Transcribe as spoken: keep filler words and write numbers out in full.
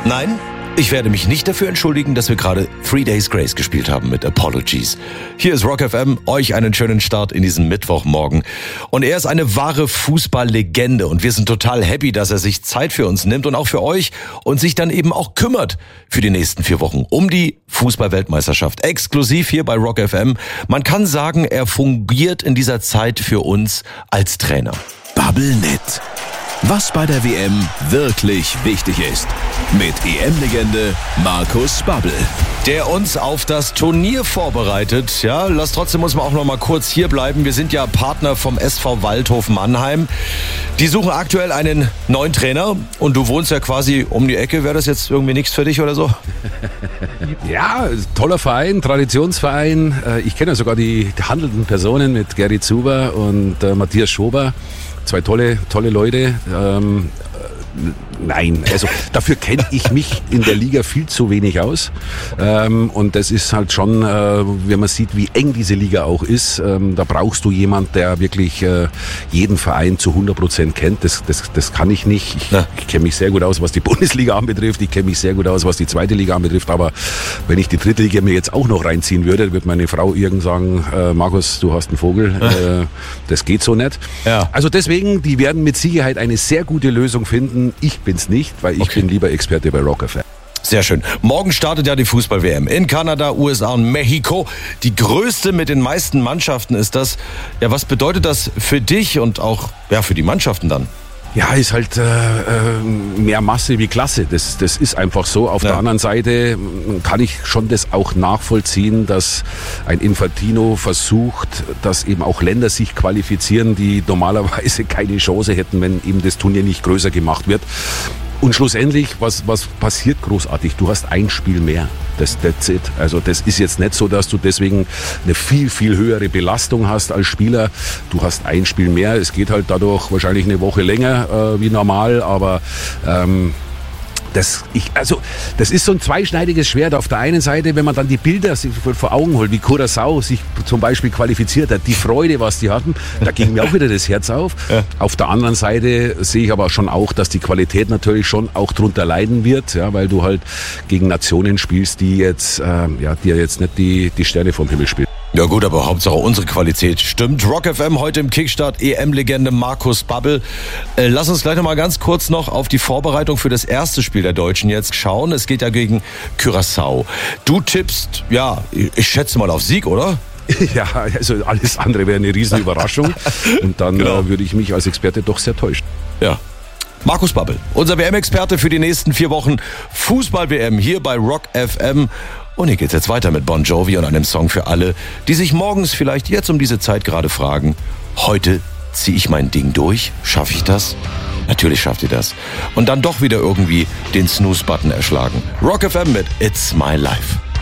Nein, ich werde mich nicht dafür entschuldigen, dass wir gerade Three Days Grace gespielt haben mit Apologies. Hier ist Rock F M, euch einen schönen Start in diesen Mittwochmorgen. Und er ist eine wahre Fußballlegende und wir sind total happy, dass er sich Zeit für uns nimmt und auch für euch und sich dann eben auch kümmert für die nächsten vier Wochen um die Fußball-Weltmeisterschaft. Exklusiv hier bei Rock F M. Man kann sagen, er fungiert in dieser Zeit für uns als Trainer. Bubblenet. Was bei der W M wirklich wichtig ist. Mit E M-Legende Markus Babbel. Der uns auf das Turnier vorbereitet. Ja, lass trotzdem uns mal auch noch mal kurz hier bleiben. Wir sind ja Partner vom S V Waldhof Mannheim. Die suchen aktuell einen neuen Trainer und du wohnst ja quasi um die Ecke. Wäre das jetzt irgendwie nichts für dich oder so? Ja, toller Verein, Traditionsverein. Ich kenne ja sogar die handelnden Personen mit Gary Zuber und äh, Matthias Schober. Zwei tolle, tolle Leute. Ähm, Nein, also dafür kenne ich mich in der Liga viel zu wenig aus. Ähm, und das ist halt schon, äh, wenn man sieht, wie eng diese Liga auch ist, ähm, da brauchst du jemand, der wirklich äh, jeden Verein zu hundert Prozent kennt. Das, das, das kann ich nicht. Ich, ja. ich kenne mich sehr gut aus, was die Bundesliga anbetrifft. Ich kenne mich sehr gut aus, was die zweite Liga anbetrifft. Aber wenn ich die dritte Liga mir jetzt auch noch reinziehen würde, wird meine Frau irgend sagen, äh, Markus, du hast einen Vogel. Äh, das geht so nicht. Ja. Also deswegen, die werden mit Sicherheit eine sehr gute Lösung finden. Ich bin's nicht, weil ich Okay. bin lieber Experte bei Rock F M. Sehr schön. Morgen startet ja die Fußball-W M in Kanada, U S A und Mexiko. Die größte mit den meisten Mannschaften ist das. Ja, was bedeutet das für dich und auch ja, für die Mannschaften dann? Ja, ist halt äh, mehr Masse wie Klasse. Das, das ist einfach so. Auf Ja. der anderen Seite kann ich schon das auch nachvollziehen, dass ein Infantino versucht, dass eben auch Länder sich qualifizieren, die normalerweise keine Chance hätten, wenn eben das Turnier nicht größer gemacht wird. Und schlussendlich, was, was passiert großartig? Du hast ein Spiel mehr. Das, that's it. Also das ist jetzt nicht so, dass du deswegen eine viel, viel höhere Belastung hast als Spieler. Du hast ein Spiel mehr. Es geht halt dadurch wahrscheinlich eine Woche länger äh, wie normal, aber ähm, Das, ich, also, das ist so ein zweischneidiges Schwert. Auf der einen Seite, wenn man dann die Bilder sich vor Augen holt, wie Curaçao sich zum Beispiel qualifiziert hat, die Freude, was die hatten, da ging mir auch wieder das Herz auf. Ja. Auf der anderen Seite sehe ich aber schon auch, dass die Qualität natürlich schon auch drunter leiden wird, ja, weil du halt gegen Nationen spielst, die jetzt, äh, ja, die jetzt nicht die, die Sterne vom Himmel spielen. Ja gut, aber Hauptsache unsere Qualität stimmt. Rock F M heute im Kickstart, E M-Legende Markus Babbel. Äh, lass uns gleich noch mal ganz kurz noch auf die Vorbereitung für das erste Spiel der Deutschen jetzt schauen. Es geht ja gegen Curaçao. Du tippst, ja, ich schätze mal auf Sieg, oder? Ja, also alles andere wäre eine riesen Überraschung. Und dann Genau. äh, würde ich mich als Experte doch sehr täuschen. Ja. Markus Babbel, unser W M-Experte für die nächsten vier Wochen Fußball-W M hier bei Rock F M. Und hier geht's jetzt weiter mit Bon Jovi und einem Song für alle, die sich morgens vielleicht jetzt um diese Zeit gerade fragen, heute ziehe ich mein Ding durch? Schaffe ich das? Natürlich schafft ihr das. Und dann doch wieder irgendwie den Snooze-Button erschlagen. Rock F M mit It's My Life.